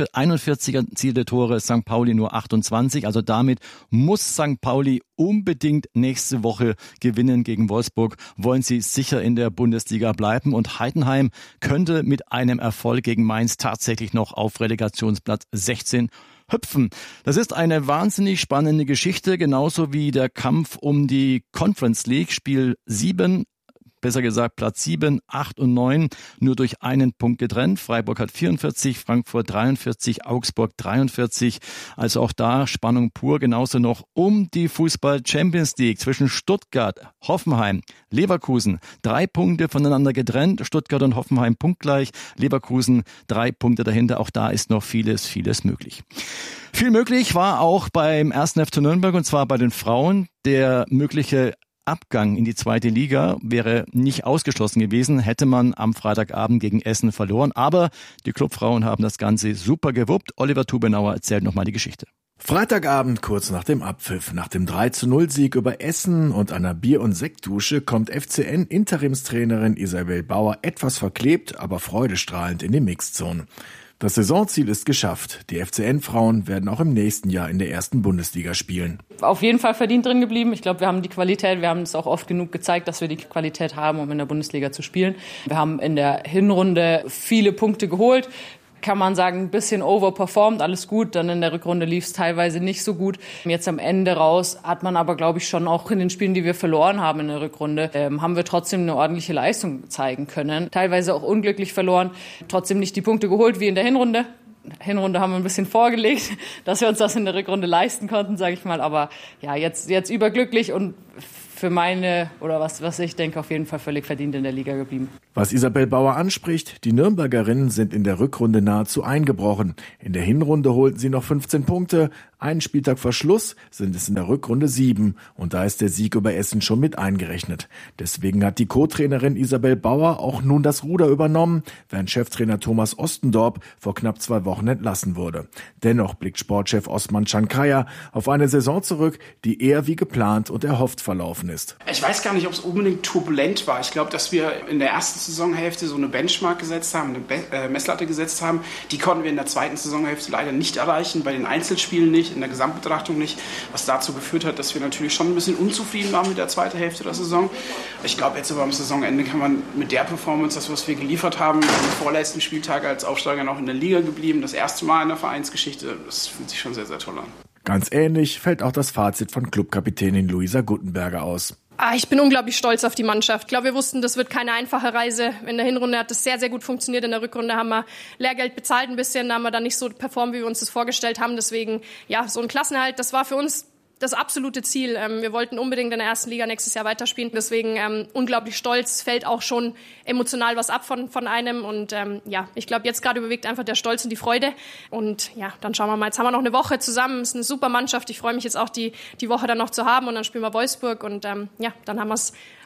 41 erzielte Tore, St. Pauli nur 28. Also damit muss St. Pauli unbedingt nächste Woche gewinnen gegen Wolfsburg. Wollen sie sicher in der Bundesliga bleiben. Und Heidenheim könnte mit einem Erfolg gegen Mainz tatsächlich noch auf Relegationsplatz 16 hüpfen. Das ist eine wahnsinnig spannende Geschichte, genauso wie der Kampf um die Conference League, Spiel 7. Besser gesagt Platz 7, 8 und 9, nur durch einen Punkt getrennt. Freiburg hat 44, Frankfurt 43, Augsburg 43. Also auch da Spannung pur. Genauso noch um die Fußball-Champions League zwischen Stuttgart, Hoffenheim, Leverkusen. 3 Punkte voneinander getrennt. Stuttgart und Hoffenheim punktgleich. Leverkusen 3 Punkte dahinter. Auch da ist noch vieles möglich. Viel möglich war auch beim 1. FC Nürnberg, und zwar bei den Frauen. Der mögliche Abgang in die 2. Liga wäre nicht ausgeschlossen gewesen, hätte man am Freitagabend gegen Essen verloren. Aber die Clubfrauen haben das Ganze super gewuppt. Oliver Tubenauer erzählt nochmal die Geschichte. Freitagabend, kurz nach dem Abpfiff, nach dem 3:0-Sieg über Essen und einer Bier- und Sektdusche, kommt FCN-Interimstrainerin Isabel Bauer etwas verklebt, aber freudestrahlend in die Mixzone. Das Saisonziel ist geschafft. Die FCN-Frauen werden auch im nächsten Jahr in der 1. Bundesliga spielen. Auf jeden Fall verdient drin geblieben. Ich glaube, wir haben die Qualität. Wir haben es auch oft genug gezeigt, dass wir die Qualität haben, um in der Bundesliga zu spielen. Wir haben in der Hinrunde viele Punkte geholt. Kann man sagen, ein bisschen overperformed, alles gut. Dann in der Rückrunde lief es teilweise nicht so gut. Jetzt am Ende raus hat man aber, glaube ich, schon auch in den Spielen, die wir verloren haben in der Rückrunde, haben wir trotzdem eine ordentliche Leistung zeigen können. Teilweise auch unglücklich verloren, trotzdem nicht die Punkte geholt wie in der Hinrunde. Hinrunde haben wir ein bisschen vorgelegt, dass wir uns das in der Rückrunde leisten konnten, sage ich mal. Aber ja, jetzt überglücklich und für meine, oder was ich denke, auf jeden Fall völlig verdient in der Liga geblieben. Was Isabel Bauer anspricht, die Nürnbergerinnen sind in der Rückrunde nahezu eingebrochen. In der Hinrunde holten sie noch 15 Punkte. Einen Spieltag vor Schluss sind es in der Rückrunde 7. Und da ist der Sieg über Essen schon mit eingerechnet. Deswegen hat die Co-Trainerin Isabel Bauer auch nun das Ruder übernommen, während Cheftrainer Thomas Ostendorp vor knapp 2 Wochen entlassen wurde. Dennoch blickt Sportchef Osman Chankaya auf eine Saison zurück, die eher wie geplant und erhofft verlaufen ist. Ich weiß gar nicht, ob es unbedingt turbulent war. Ich glaube, dass wir in der ersten Saisonhälfte so eine Benchmark gesetzt haben, eine Messlatte gesetzt haben. Die konnten wir in der zweiten Saisonhälfte leider nicht erreichen, bei den Einzelspielen nicht, in der Gesamtbetrachtung nicht, was dazu geführt hat, dass wir natürlich schon ein bisschen unzufrieden waren mit der zweiten Hälfte der Saison. Ich glaube, jetzt aber am Saisonende kann man mit der Performance, das was wir geliefert haben, am vorletzten Spieltag als Aufsteiger noch in der Liga geblieben, das erste Mal in der Vereinsgeschichte, das fühlt sich schon sehr, sehr toll an. Ganz ähnlich fällt auch das Fazit von Clubkapitänin Luisa Guttenberger aus. Ich bin unglaublich stolz auf die Mannschaft. Ich glaube, wir wussten, das wird keine einfache Reise. In der Hinrunde hat es sehr, sehr gut funktioniert. In der Rückrunde haben wir Lehrgeld bezahlt ein bisschen. Da haben wir dann nicht so performt, wie wir uns das vorgestellt haben. Deswegen, ja, so ein Klassenerhalt, das war für uns das absolute Ziel. Wir wollten unbedingt in der 1. Liga nächstes Jahr weiterspielen. Deswegen unglaublich stolz, fällt auch schon emotional was ab von einem. Und ja, ich glaube, jetzt gerade überwiegt einfach der Stolz und die Freude. Und ja, dann schauen wir mal. Jetzt haben wir noch eine Woche zusammen. Es ist eine super Mannschaft. Ich freue mich jetzt auch, die Woche dann noch zu haben. Und dann spielen wir Wolfsburg. Und ja, dann haben wir es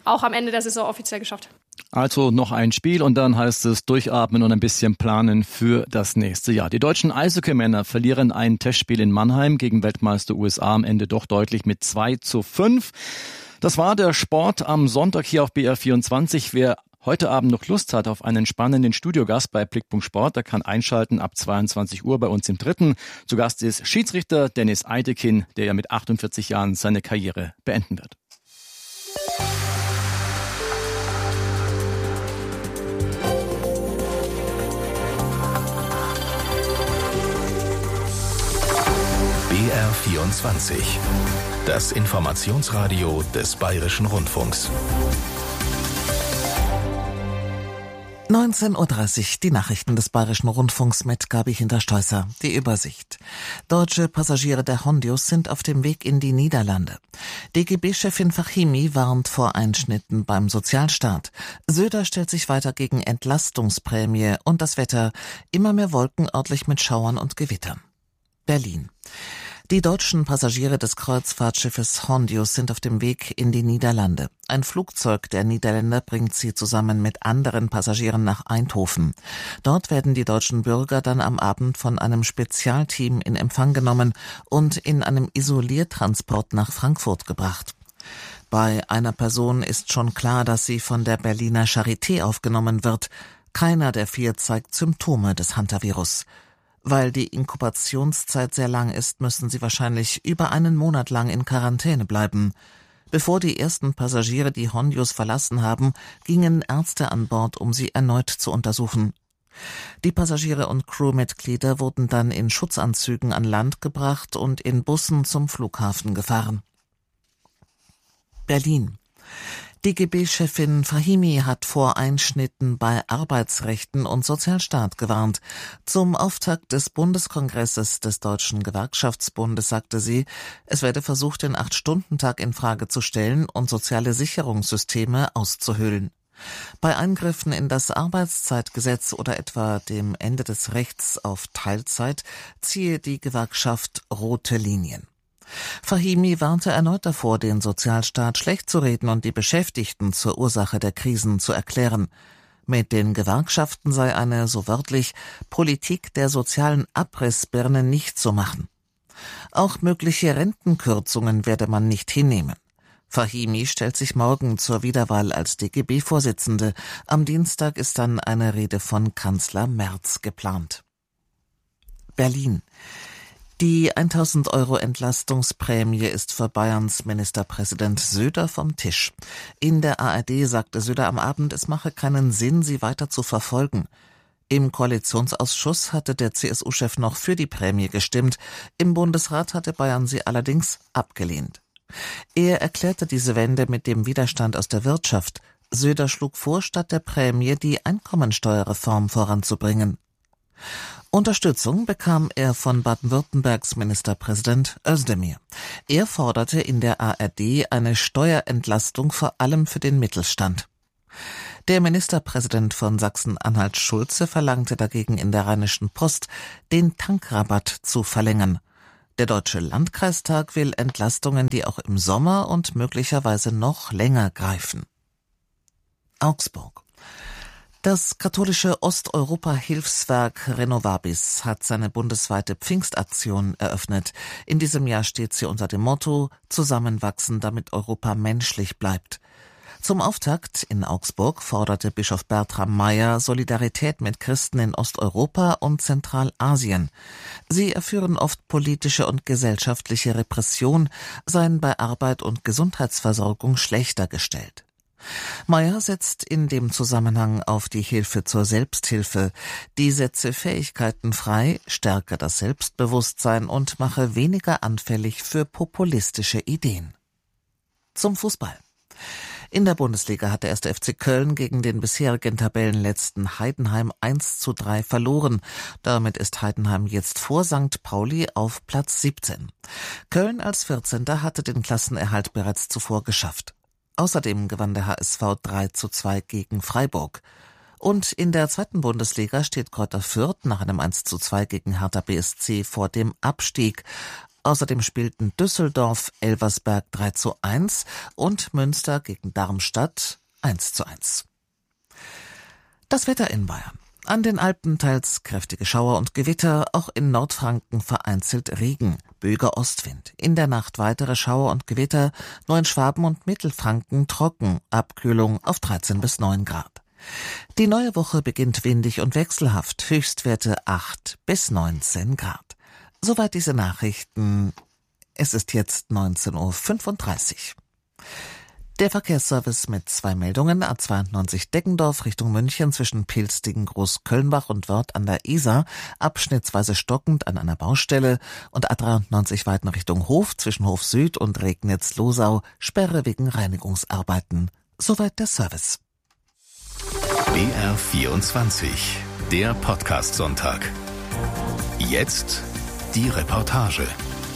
auch am Ende der Saison offiziell geschafft. Also noch ein Spiel und dann heißt es durchatmen und ein bisschen planen für das nächste Jahr. Die deutschen Eishockeymänner verlieren ein Testspiel in Mannheim gegen Weltmeister USA am Ende doch deutlich mit 2:5. Das war der Sport am Sonntag hier auf BR24. Wer heute Abend noch Lust hat auf einen spannenden Studiogast bei Blickpunkt Sport, der kann einschalten ab 22 Uhr bei uns im Dritten. Zu Gast ist Schiedsrichter Dennis Eitekin, der ja mit 48 Jahren seine Karriere beenden wird. BR24, das Informationsradio des Bayerischen Rundfunks. 19:30 Uhr, die Nachrichten des Bayerischen Rundfunks mit Gabi Hinterstoißer. Die Übersicht. Deutsche Passagiere der Hondius sind auf dem Weg in die Niederlande. DGB-Chefin Fahimi warnt vor Einschnitten beim Sozialstaat. Söder stellt sich weiter gegen Entlastungsprämie und das Wetter. Immer mehr Wolken, örtlich mit Schauern und Gewittern. Berlin. Die deutschen Passagiere des Kreuzfahrtschiffes Hondius sind auf dem Weg in die Niederlande. Ein Flugzeug der Niederländer bringt sie zusammen mit anderen Passagieren nach Eindhoven. Dort werden die deutschen Bürger dann am Abend von einem Spezialteam in Empfang genommen und in einem Isoliertransport nach Frankfurt gebracht. Bei einer Person ist schon klar, dass sie von der Berliner Charité aufgenommen wird. Keiner der 4 zeigt Symptome des Hantavirus. Weil die Inkubationszeit sehr lang ist, müssen sie wahrscheinlich über einen Monat lang in Quarantäne bleiben. Bevor die ersten Passagiere die Hondius verlassen haben, gingen Ärzte an Bord, um sie erneut zu untersuchen. Die Passagiere und Crewmitglieder wurden dann in Schutzanzügen an Land gebracht und in Bussen zum Flughafen gefahren. Berlin. DGB-Chefin Fahimi hat vor Einschnitten bei Arbeitsrechten und Sozialstaat gewarnt. Zum Auftakt des Bundeskongresses des Deutschen Gewerkschaftsbundes sagte sie, es werde versucht, den 8-Stunden-Tag in Frage zu stellen und soziale Sicherungssysteme auszuhöhlen. Bei Eingriffen in das Arbeitszeitgesetz oder etwa dem Ende des Rechts auf Teilzeit ziehe die Gewerkschaft rote Linien. Fahimi warnte erneut davor, den Sozialstaat schlecht zu reden und die Beschäftigten zur Ursache der Krisen zu erklären. Mit den Gewerkschaften sei eine, so wörtlich, Politik der sozialen Abrissbirne nicht zu machen. Auch mögliche Rentenkürzungen werde man nicht hinnehmen. Fahimi stellt sich morgen zur Wiederwahl als DGB-Vorsitzende. Am Dienstag ist dann eine Rede von Kanzler Merz geplant. Berlin. Die 1.000 € Entlastungsprämie ist für Bayerns Ministerpräsident Söder vom Tisch. In der ARD sagte Söder am Abend, es mache keinen Sinn, sie weiter zu verfolgen. Im Koalitionsausschuss hatte der CSU-Chef noch für die Prämie gestimmt. Im Bundesrat hatte Bayern sie allerdings abgelehnt. Er erklärte diese Wende mit dem Widerstand aus der Wirtschaft. Söder schlug vor, statt der Prämie die Einkommensteuerreform voranzubringen. Unterstützung bekam er von Baden-Württembergs Ministerpräsident Özdemir. Er forderte in der ARD eine Steuerentlastung vor allem für den Mittelstand. Der Ministerpräsident von Sachsen-Anhalt Schulze verlangte dagegen in der Rheinischen Post, den Tankrabatt zu verlängern. Der Deutsche Landkreistag will Entlastungen, die auch im Sommer und möglicherweise noch länger greifen. Augsburg. Das katholische Osteuropa-Hilfswerk Renovabis hat seine bundesweite Pfingstaktion eröffnet. In diesem Jahr steht sie unter dem Motto »Zusammenwachsen, damit Europa menschlich bleibt«. Zum Auftakt in Augsburg forderte Bischof Bertram Meyer Solidarität mit Christen in Osteuropa und Zentralasien. Sie erführen oft politische und gesellschaftliche Repression, seien bei Arbeit und Gesundheitsversorgung schlechter gestellt. Meyer setzt in dem Zusammenhang auf die Hilfe zur Selbsthilfe. Die setze Fähigkeiten frei, stärke das Selbstbewusstsein und mache weniger anfällig für populistische Ideen. Zum Fußball. In der Bundesliga hat der 1. FC Köln gegen den bisherigen Tabellenletzten Heidenheim 1:3 verloren. Damit ist Heidenheim jetzt vor St. Pauli auf Platz 17. Köln als 14. hatte den Klassenerhalt bereits zuvor geschafft. Außerdem gewann der HSV 3:2 gegen Freiburg. Und in der 2. Bundesliga steht Greuther Fürth nach einem 1:2 gegen Hertha BSC vor dem Abstieg. Außerdem spielten Düsseldorf Elversberg 3:1 und Münster gegen Darmstadt 1:1. Das Wetter in Bayern. An den Alpen teils kräftige Schauer und Gewitter, auch in Nordfranken vereinzelt Regen, böiger Ostwind. In der Nacht weitere Schauer und Gewitter, nur in Schwaben und Mittelfranken trocken, Abkühlung auf 13 bis 9 Grad. Die neue Woche beginnt windig und wechselhaft, Höchstwerte 8 bis 19 Grad. Soweit diese Nachrichten. Es ist jetzt 19:35 Uhr. Der Verkehrsservice mit 2 Meldungen. A92 Deggendorf Richtung München zwischen Pilstigen, Großkölnbach und Wörth an der Isar, abschnittsweise stockend an einer Baustelle, und A93 Weiden Richtung Hof zwischen Hof Süd und Regnitz-Losau, Sperre wegen Reinigungsarbeiten. Soweit der Service. BR24, der Podcast-Sonntag. Jetzt die Reportage.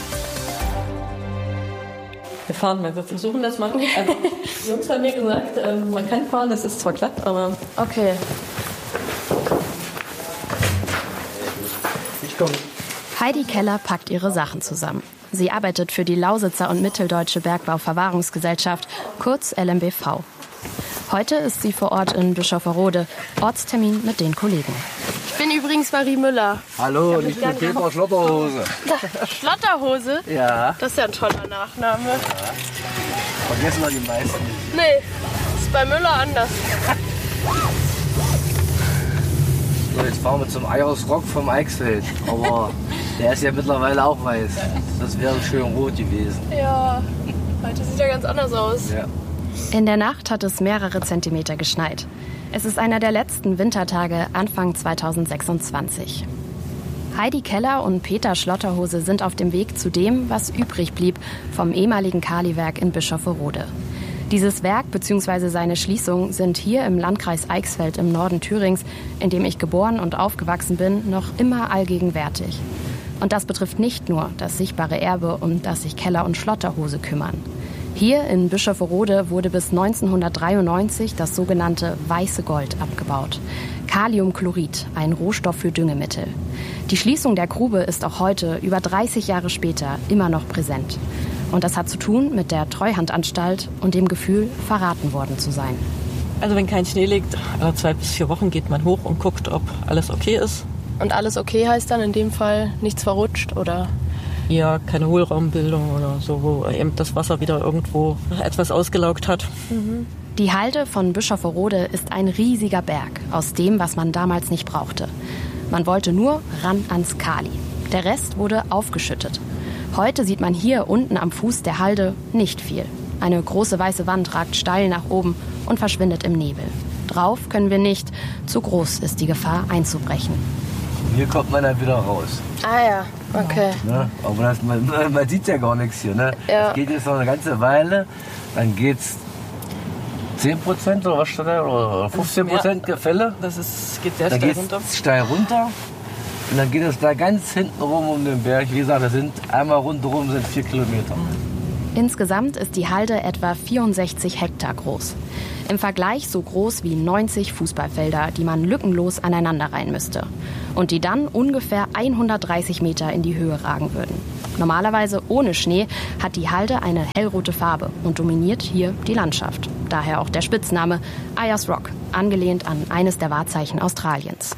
Wir fahren mal, wir versuchen das mal. Also, die Jungs haben mir gesagt, man kann fahren, das ist zwar glatt, aber... Okay. Ich komme. Heidi Keller packt ihre Sachen zusammen. Sie arbeitet für die Lausitzer und Mitteldeutsche Bergbau-Verwahrungsgesellschaft, kurz LMBV. Heute ist sie vor Ort in Bischofferode, Ortstermin mit den Kollegen. Ich bin übrigens Marie Müller. Hallo, ich bin Peter Schlotterhose. Schlotterhose? Ja. Das ist ja ein toller Nachname. Ja. Vergessen wir die meisten. Nee, ist bei Müller anders. So, jetzt fahren wir zum Eiros Rock vom Eichsfeld. Aber der ist ja mittlerweile auch weiß. Das wäre schön rot gewesen. Ja, heute sieht ja ganz anders aus. Ja. In der Nacht hat es mehrere Zentimeter geschneit. Es ist einer der letzten Wintertage Anfang 2026. Heidi Keller und Peter Schlotterhose sind auf dem Weg zu dem, was übrig blieb vom ehemaligen Kaliwerk in Bischofferode. Dieses Werk bzw. seine Schließung sind hier im Landkreis Eichsfeld im Norden Thürings, in dem ich geboren und aufgewachsen bin, noch immer allgegenwärtig. Und das betrifft nicht nur das sichtbare Erbe, um das sich Keller und Schlotterhose kümmern. Hier in Bischofferode wurde bis 1993 das sogenannte weiße Gold abgebaut. Kaliumchlorid, ein Rohstoff für Düngemittel. Die Schließung der Grube ist auch heute, über 30 Jahre später, immer noch präsent. Und das hat zu tun mit der Treuhandanstalt und dem Gefühl, verraten worden zu sein. Also wenn kein Schnee liegt, alle 2 bis 4 Wochen geht man hoch und guckt, ob alles okay ist. Und alles okay heißt dann in dem Fall nichts verrutscht, oder? Ja, keine Hohlraumbildung oder so, wo eben das Wasser wieder irgendwo etwas ausgelaugt hat. Die Halde von Bischofferode ist ein riesiger Berg aus dem, was man damals nicht brauchte. Man wollte nur ran ans Kali. Der Rest wurde aufgeschüttet. Heute sieht man hier unten am Fuß der Halde nicht viel. Eine große weiße Wand ragt steil nach oben und verschwindet im Nebel. Drauf können wir nicht, zu groß ist die Gefahr einzubrechen. Hier kommt man dann wieder raus. Ah ja, okay. Ne? Aber man sieht ja gar nichts hier. Ne? Ja. Das geht jetzt noch eine ganze Weile, dann geht's 10% oder was steht da? Oder 15% Gefälle. Geht sehr steil runter. Dann steil runter. Und dann geht es da ganz hinten rum um den Berg. Wie gesagt, das sind einmal rundherum sind 4 Kilometer. Insgesamt ist die Halde etwa 64 Hektar groß. Im Vergleich so groß wie 90 Fußballfelder, die man lückenlos aneinanderreihen müsste. Und die dann ungefähr 130 Meter in die Höhe ragen würden. Normalerweise ohne Schnee hat die Halde eine hellrote Farbe und dominiert hier die Landschaft. Daher auch der Spitzname Ayers Rock, angelehnt an eines der Wahrzeichen Australiens.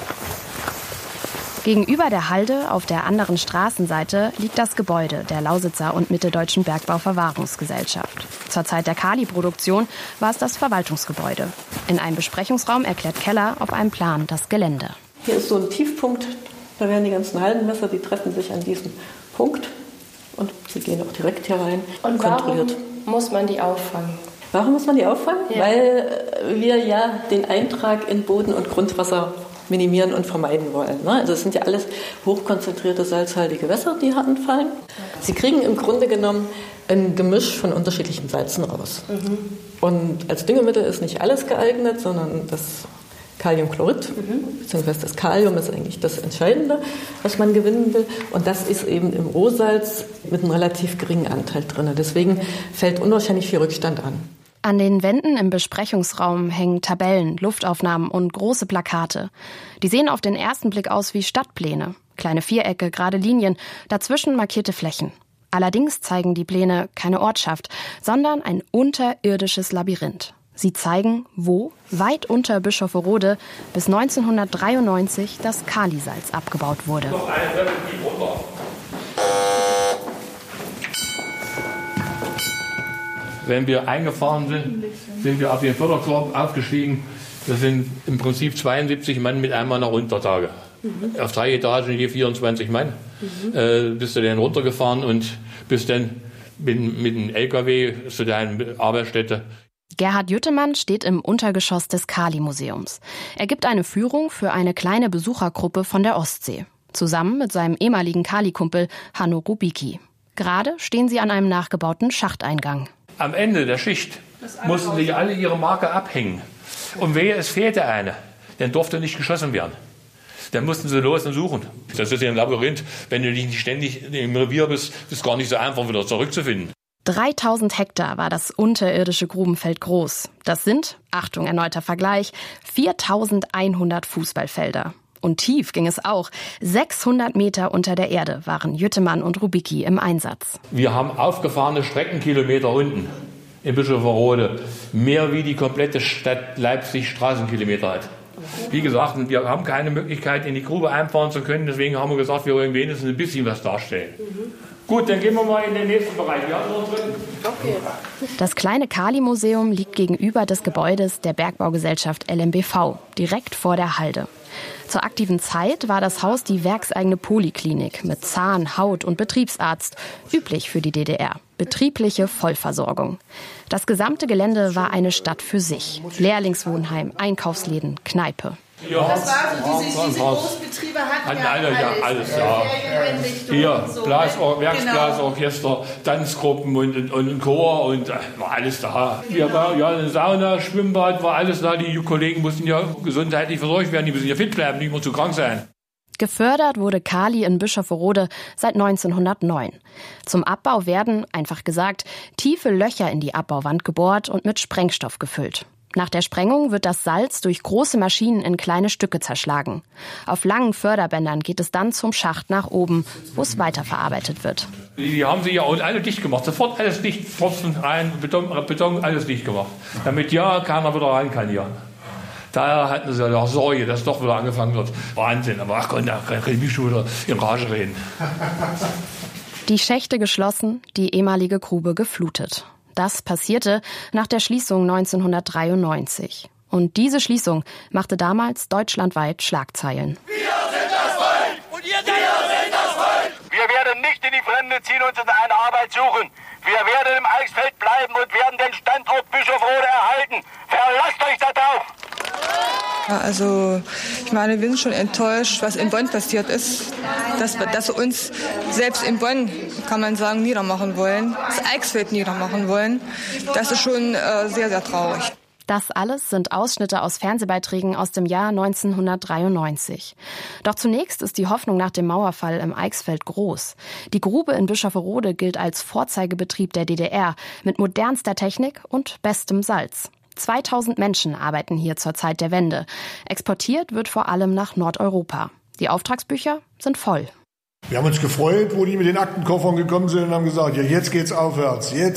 Gegenüber der Halde auf der anderen Straßenseite liegt das Gebäude der Lausitzer und Mitteldeutschen Bergbau-Verwahrungsgesellschaft. Zur Zeit der Kali-Produktion war es das Verwaltungsgebäude. In einem Besprechungsraum erklärt Keller auf einem Plan das Gelände. Hier ist so ein Tiefpunkt, da werden die ganzen Haldenmesser, die treffen sich an diesem Punkt und sie gehen auch direkt hier rein und kontrolliert. Warum muss man die auffangen? Warum muss man die auffangen? Ja. Weil wir ja den Eintrag in Boden und Grundwasser minimieren und vermeiden wollen. Also es sind ja alles hochkonzentrierte salzhaltige Gewässer, die anfallen. Sie kriegen im Grunde genommen ein Gemisch von unterschiedlichen Salzen raus. Und als Düngemittel ist nicht alles geeignet, sondern das Kaliumchlorid, beziehungsweise das Kalium ist eigentlich das Entscheidende, was man gewinnen will. Und das ist eben im Rohsalz mit einem relativ geringen Anteil drin. Deswegen fällt unwahrscheinlich viel Rückstand an. An den Wänden im Besprechungsraum hängen Tabellen, Luftaufnahmen und große Plakate. Die sehen auf den ersten Blick aus wie Stadtpläne. Kleine Vierecke, gerade Linien, dazwischen markierte Flächen. Allerdings zeigen die Pläne keine Ortschaft, sondern ein unterirdisches Labyrinth. Sie zeigen, wo, weit unter Bischofferode, bis 1993 das Kalisalz abgebaut wurde. Wenn wir eingefahren sind, sind wir auf den Förderkorb aufgestiegen. Das sind im Prinzip 72 Mann mit einem Mann nach Untertage. Auf 3 Etagen je 24 Mann. Bist du dann runtergefahren und bist dann mit dem LKW zu deiner Arbeitsstätte. Gerhard Jüttemann steht im Untergeschoss des Kali-Museums. Er gibt eine Führung für eine kleine Besuchergruppe von der Ostsee. Zusammen mit seinem ehemaligen Kali-Kumpel Hanno Rubicki. Gerade stehen sie an einem nachgebauten Schachteingang. Am Ende der Schicht mussten sie alle ihre Marke abhängen. Und wehe, es fehlte eine, dann durfte nicht geschossen werden. Dann mussten sie los und suchen. Das ist ja ein Labyrinth. Wenn du nicht ständig im Revier bist, ist es gar nicht so einfach, wieder zurückzufinden. 3000 Hektar war das unterirdische Grubenfeld groß. Das sind, Achtung, erneuter Vergleich, 4100 Fußballfelder. Und tief ging es auch. 600 Meter unter der Erde waren Jüttemann und Rubicki im Einsatz. Wir haben aufgefahrene Streckenkilometer unten in Bischofferode. Mehr wie die komplette Stadt Leipzig Straßenkilometer hat. Wie gesagt, wir haben keine Möglichkeit, in die Grube einfahren zu können. Deswegen haben wir gesagt, wir wollen wenigstens ein bisschen was darstellen. Gut, dann gehen wir mal in den nächsten Bereich. Wir haben noch einen dritten. Okay. Das kleine Kali-Museum liegt gegenüber des Gebäudes der Bergbaugesellschaft LMBV, direkt vor der Halde. Zur aktiven Zeit war das Haus die werkseigene Poliklinik mit Zahn-, Haut- und Betriebsarzt, üblich für die DDR. Betriebliche Vollversorgung. Das gesamte Gelände war eine Stadt für sich. Lehrlingswohnheim, Einkaufsläden, Kneipe. Ja, das war so, diese Großbetriebe hatten ja alles. Ja. Hier, so, Werksblasorchester, Tanzgruppen und Chor und war alles da. Hier war eine Sauna, Schwimmbad, war alles da. Die Kollegen mussten ja gesundheitlich versorgt werden, die müssen ja fit bleiben, nicht mehr zu krank sein. Gefördert wurde Kali in Bischofferode seit 1909. Zum Abbau werden, einfach gesagt, tiefe Löcher in die Abbauwand gebohrt und mit Sprengstoff gefüllt. Nach der Sprengung wird das Salz durch große Maschinen in kleine Stücke zerschlagen. Auf langen Förderbändern geht es dann zum Schacht nach oben, wo es weiterverarbeitet wird. Die haben sie ja auch alle dicht gemacht. Sofort alles dicht, Pfosten rein, Beton, alles dicht gemacht. Damit ja keiner wieder rein kann hier. Daher hatten sie ja Sorge, dass doch wieder angefangen wird. Wahnsinn, aber ach Gott, da kann ich mich schon wieder in Rage reden. Die Schächte geschlossen, die ehemalige Grube geflutet. Das passierte nach der Schließung 1993. Und diese Schließung machte damals deutschlandweit Schlagzeilen. Wir sind das Volk! Und ihr seid das Volk! Wir werden nicht in die Fremde ziehen und uns eine Arbeit suchen. Wir werden im Eichsfeld bleiben und werden den Standort Bischofferode erhalten. Verlasst euch darauf! Also, ich meine, wir sind schon enttäuscht, was in Bonn passiert ist. Dass wir uns selbst in Bonn, kann man sagen, niedermachen wollen, das Eichsfeld niedermachen wollen. Das ist schon sehr, sehr traurig. Das alles sind Ausschnitte aus Fernsehbeiträgen aus dem Jahr 1993. Doch zunächst ist die Hoffnung nach dem Mauerfall im Eichsfeld groß. Die Grube in Bischofferode gilt als Vorzeigebetrieb der DDR mit modernster Technik und bestem Salz. 2000 Menschen arbeiten hier zur Zeit der Wende. Exportiert wird vor allem nach Nordeuropa. Die Auftragsbücher sind voll. Wir haben uns gefreut, wo die mit den Aktenkoffern gekommen sind und haben gesagt, ja, jetzt geht's aufwärts. Jetzt